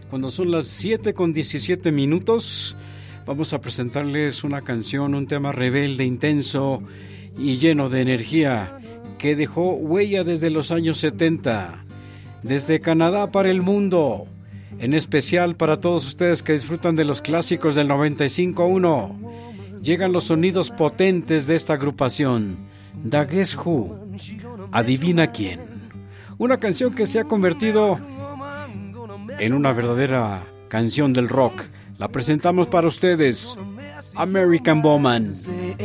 Cuando son las 7:17, vamos a presentarles una canción, un tema rebelde, intenso y lleno de energía, que dejó huella desde los años 70, desde Canadá para el mundo, en especial para todos ustedes que disfrutan de los clásicos del 95.1. Llegan los sonidos potentes de esta agrupación, The Guess Who, Adivina quién. Una canción que se ha convertido en una verdadera canción del rock. La presentamos para ustedes, American Woman.